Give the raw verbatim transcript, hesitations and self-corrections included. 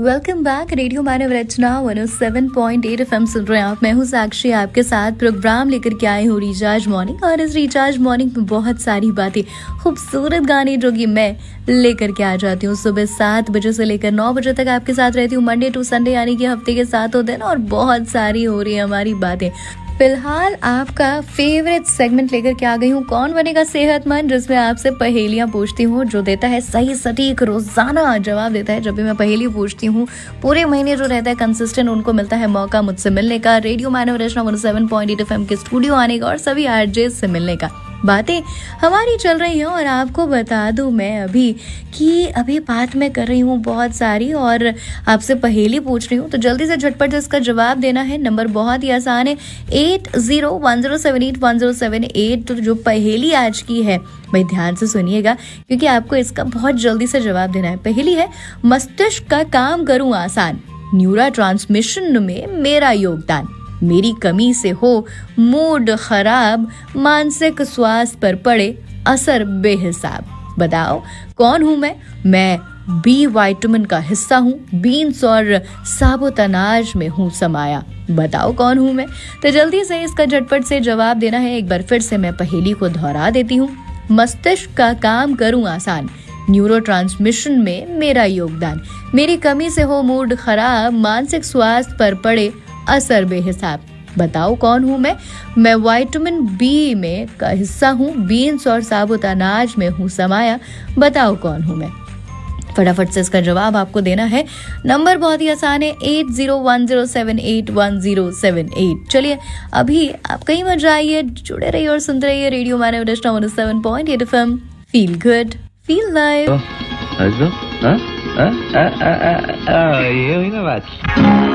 Welcome back. Radio मानव रचना एक सौ सात पॉइंट आठ एफएम सुन रहे हैं आप। मैं हूँ साक्षी, आपके साथ प्रोग्राम लेकर के आई हूँ रिचार्ज मॉर्निंग। और इस रिचार्ज मॉर्निंग में बहुत सारी बातें, खूबसूरत गाने जो कि मैं लेकर के आ जाती हूँ। सुबह सात बजे से लेकर नौ बजे तक आपके साथ रहती हूँ, मंडे टू संडे, यानी कि हफ्ते के सातों दिन। और बहुत सारी हो रही है हमारी बातें। फिलहाल आपका फेवरेट सेगमेंट लेकर के आ गई हूँ, कौन बनेगा सेहतमंद, जिसमें आपसे पहेलियां पूछती हूँ। जो देता है सही सटीक रोजाना जवाब देता है जब भी मैं पहेली पूछती हूँ, पूरे महीने जो रहता है कंसिस्टेंट, उनको मिलता है मौका मुझसे मिलने का, रेडियो मानव रचना एक सौ सात पॉइंट आठ एफएम के स्टूडियो आने का और सभी आरजे से मिलने का। बातें हमारी चल रही हैं और आपको बता दूं मैं अभी कि अभी बात मैं कर रही हूँ बहुत सारी और आपसे पहेली पूछ रही हूँ, तो जल्दी से झटपट से इसका जवाब देना है। नंबर बहुत ही आसान है, eight zero one zero seven eight one zero seven eight. तो जो पहेली आज की है भाई ध्यान से सुनिएगा, क्योंकि आपको इसका बहुत जल्दी से जवाब देना है। पहेली है, मस्तिष्क का काम करूँ आसान, न्यूरो ट्रांसमिशन में मेरा योगदान, मेरी कमी से हो मूड खराब, मानसिक स्वास्थ्य पर पड़े असर बेहिसाब। बताओ कौन हूँ मैं? मैं बी विटामिन का हिस्सा हूँ, बीन्स और साबुत अनाज में हूँ समाया। बताओ कौन हूँ मैं? तो जल्दी से इसका झटपट से जवाब देना है। एक बार फिर से मैं पहेली को दोहरा देती हूँ। मस्तिष्क का काम करूँ आसान, न्यूरो ट्रांसमिशन में मेरा योगदान, मेरी कमी से हो मूड खराब, मानसिक स्वास्थ्य पर पड़े असर बेहिसाब। बताओ कौन हूँ मैं? मैं विटामिन बी में का हिस्सा हूँ, बीन्स और साबुत अनाज में हूँ समाया। बताओ कौन हूँ मैं? फटाफट से इसका जवाब आपको देना है। नंबर बहुत ही आसान है, eight zero one zero seven eight one zero seven eight. चलिए अभी आप कहीं मत जाइए, जुड़े रहिए और सुनते रहिए रेडियो मानव रचना एक सौ सात पॉइंट आठ FM. Feel good, feel live. ये हुई ना बात।